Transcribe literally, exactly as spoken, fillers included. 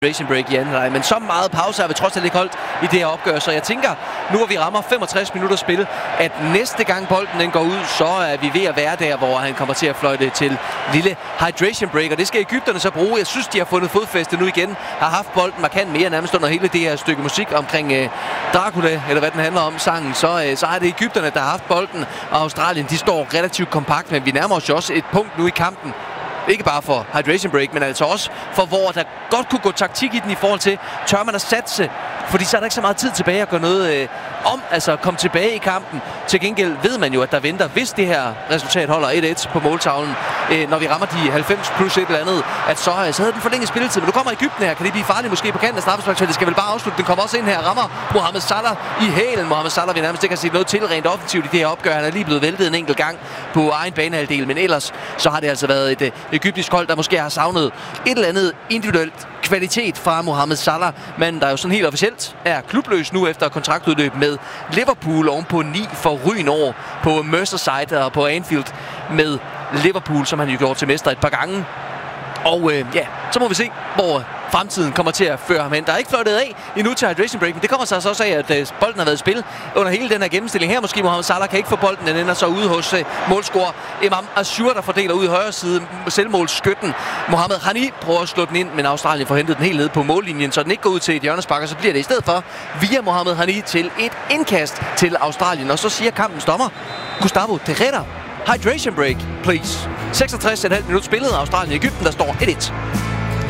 Hydration break i anden halvleg, men så meget pause har vi trods alt ikke holdt i det her opgør, så jeg tænker, nu hvor vi rammer femogtres minutter spil, at næste gang bolden den går ud, så er vi ved at være der, hvor han kommer til at fløjte til lille hydration break, og det skal Egypterne så bruge. Jeg synes, de har fundet fodfæste nu igen, har haft bolden markant mere nærmest under hele det her stykke musik omkring øh, Dracula, eller hvad den handler om, sangen, så, øh, så er det Egypterne, der har haft bolden, og Australien, de står relativt kompakt, men vi nærmer os jo også et punkt nu i kampen. Ikke bare for hydration break, men altså også for, hvor der godt kunne gå taktik i den i forhold til, tør man at satse, fordi så er der ikke så meget tid tilbage at gøre noget øh, om, altså komme tilbage i kampen. Til gengæld ved man jo, at der venter, hvis det her resultat holder et et på måltavlen, øh, når vi rammer de halvfems plus et eller andet, at så, øh, så havde den forlænget spilletid. Men nu kommer Egypten her, kan det blive farligt måske på kanten af straffesparksfeltet, det skal vel bare afslutte. Den kommer også ind her, rammer Mohamed Salah i hælen. Mohamed Salah vil nærmest ikke have set noget til rent offensivt i det her opgør. Han er lige blevet væltet en enkelt gang på egen banehalvdel, men ellers så har det altså været et øh, egyptisk hold, der måske har savnet et eller andet individuelt kvalitet fra Mohamed Salah, men der er jo sådan helt officielt er klubløs nu efter kontraktudløb med Liverpool oven på ni forrygende år på Merseyside og på Anfield med Liverpool, som han jo gjort til mester et par gange. Og øh, ja, så må vi se, hvor fremtiden kommer til at føre ham hen. Der er ikke fløjtet af endnu til hydration break, men det kommer så altså også af, at øh, bolden har været i spil under hele den her gennemstilling her. Måske Mohamed Salah kan ikke få bolden, den ender så ude hos øh, målscorer Imam Assur, der fordeler ud i højre side selvmålsskytten. Mohamed Hani prøver at slå den ind, men Australien får hentet den helt ned på mållinjen, så den ikke går ud til et hjørnespark, og så bliver det i stedet for via Mohamed Hani til et indkast til Australien. Og så siger kampens dommer, Gustavo Terrera, hydration break, please. seksogtres komma fem minutter spillet af Australien i Egypten, der står et et.